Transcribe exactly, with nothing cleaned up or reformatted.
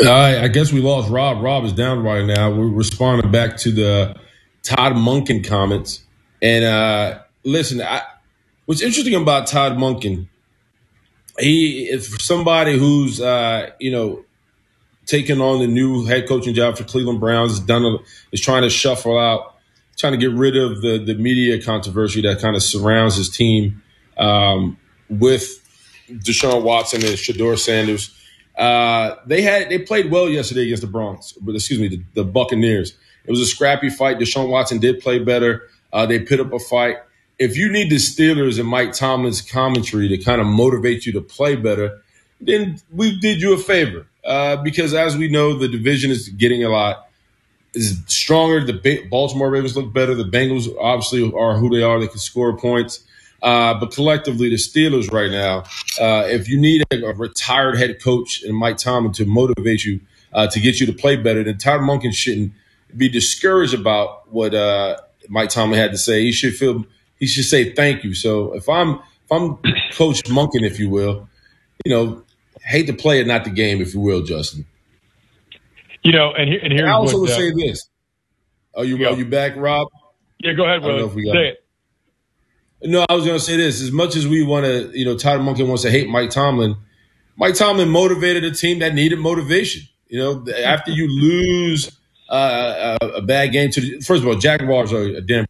I, I guess we lost Rob. Rob is down right now. We're responding back to the Todd Monken comments. And uh, listen, I, what's interesting about Todd Monken, he is for somebody who's uh, you know taking on the new head coaching job for Cleveland Browns, is done a, is trying to shuffle out, trying to get rid of the the media controversy that kind of surrounds his team um, with Deshaun Watson and Shedeur Sanders. Uh, they had they played well yesterday against the Bronx, but excuse me, the, the Buccaneers. It was a scrappy fight. Deshaun Watson did play better. Uh, they put up a fight. If you need the Steelers and Mike Tomlin's commentary to kind of motivate you to play better, then we did you a favor. Uh, because as we know, the division is getting a lot is stronger. The Baltimore Ravens look better. The Bengals obviously are who they are. They can score points. Uh, but collectively, the Steelers right now, uh, if you need a, a retired head coach and Mike Tomlin to motivate you uh, to get you to play better, then Todd Monken shouldn't be discouraged about what uh, Mike Tomlin had to say. He should feel he should say thank you. So if I'm if I'm Coach Monken, if you will, you know, hate to play it, not the game, if you will, Justin. You know, and, here, and here's I also what, would uh, say this. Are you are you back, Rob? Yeah, go ahead, Will. Say it. No, I was going to say this. As much as we want to, you know, Todd Monken wants to hate Mike Tomlin, Mike Tomlin motivated a team that needed motivation. You know, after you lose uh, a, a bad game to the, first of all, Jaguars are a damn